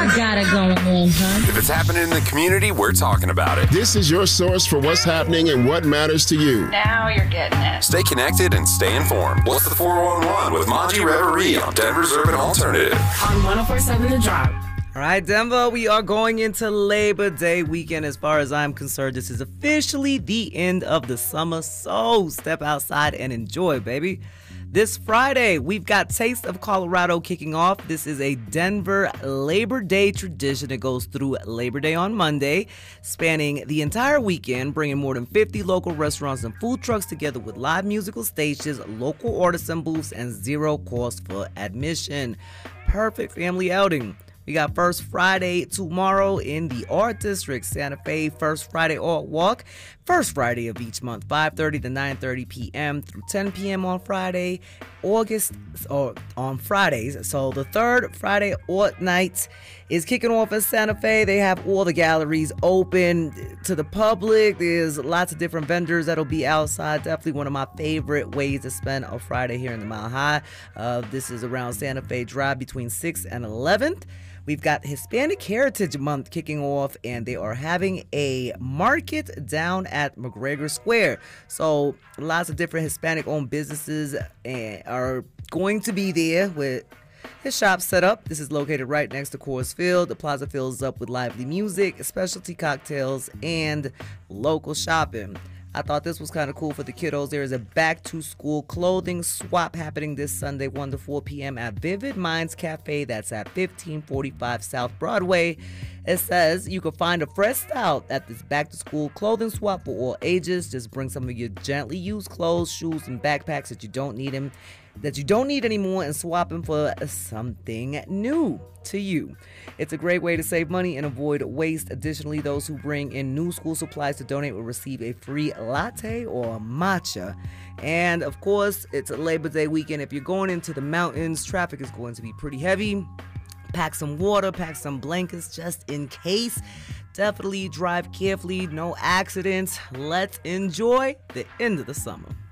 got it going on, huh? If it's happening in the community, we're talking about it. This is your source for what's happening and what matters to you. Now you're getting it. Stay connected and stay informed. What's the 411 with Monty Reverie on Denver's Urban Alternative? On 104.7 The Drop. All right, Denver, we are going into Labor Day weekend. As far as I'm concerned, this is officially the end of the summer, so step outside and enjoy, baby. This Friday, we've got Taste of Colorado kicking off. This is a Denver Labor Day tradition. It goes through Labor Day on Monday, spanning the entire weekend, bringing more than 50 local restaurants and food trucks together with live musical stages, local artisan booths, and zero cost for admission. Perfect family outing. We got First Friday tomorrow in the Art District, Santa Fe. First Friday Art Walk, first Friday of each month, 5:30 to 9:30 p.m. through 10 p.m. on Friday, on Fridays. So the third Friday Art Night is kicking off in Santa Fe. They have all the galleries open to the public. There's lots of different vendors that'll be outside. Definitely one of my favorite ways to spend a Friday here in the Mile High. This is around Santa Fe Drive between 6th and 11th. We've got Hispanic Heritage Month kicking off, and they are having a market down at McGregor Square. So lots of different Hispanic-owned businesses are going to be there with his shop set up. This is located right next to Coors Field. The plaza fills up with lively music, specialty cocktails, and local shopping. I thought this was kind of cool for the kiddos. There is a back-to-school clothing swap happening this Sunday, 1 to 4 p.m. at Vivid Minds Cafe. That's at 1545 South Broadway. It says you can find a fresh style at this back-to-school clothing swap for all ages. Just bring some of your gently used clothes, shoes, and backpacks that you don't need anymore, and swap them for something new to you. It's a great way to save money and avoid waste. Additionally, those who bring in new school supplies to donate will receive a free latte or matcha. And of course, it's a Labor Day weekend. If you're going into the mountains, traffic is going to be pretty heavy. Pack some water, pack some blankets just in case. Definitely drive carefully, no accidents. Let's enjoy the end of the summer.